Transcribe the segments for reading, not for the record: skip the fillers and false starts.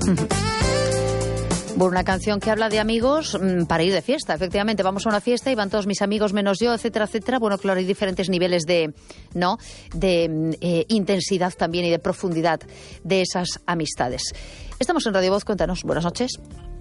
Bueno, una canción que habla de amigos para ir de fiesta. Efectivamente, vamos a una fiesta y van todos mis amigos menos yo, etcétera, etcétera. Bueno, claro, hay diferentes niveles de intensidad también y de profundidad de esas amistades. Estamos en Radio Voz, cuéntanos. Buenas noches.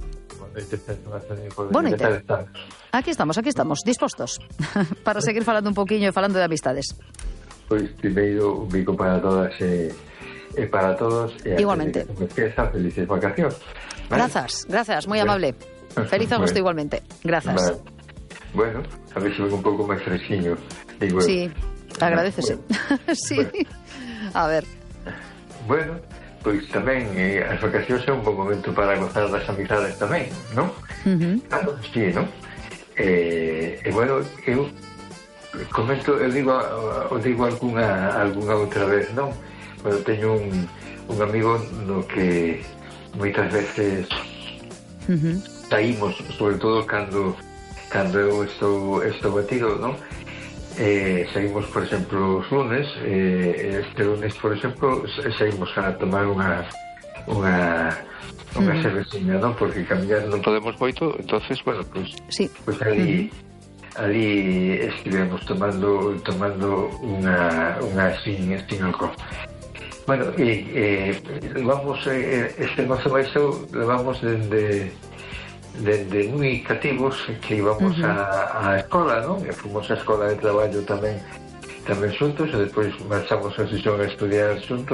Bueno, aquí estamos, dispostos para seguir falando un poquinho e falando de amistades. Pois primeiro un bico para todas e para todos. Igualmente. Felices vacacións. ¿Vale? Gracias, muy amable. Feliz agosto igualmente. Gracias. Vale. Bueno, a ver se ven un pouco máis fresquiño. Digo, sí, agradécese. Bueno. Sí. Bueno. A ver. Bueno, pois tamén as vacacións é un bom momento para gozar das amizades tamén, non? Claro, sí, non? Bueno, eu comento, eu digo alguna outra vez, non? Bueno, teño un amigo no que moitas veces saímos, sobre todo cando eu estou batido, non? Saímos, por exemplo, os lunes, este lunes, por exemplo, saímos a tomar unha cerveciña, non? Porque caminar non podemos moito, entonces, bueno, pues ali estivemos tomando unha sin alcohol. Bueno, levamos este noso baixo levamos dende moi cativos que íbamos á escola, non? E fomos á escola de traballo tamén xuntos, e depois marchamos a sesión a estudiar xuntos.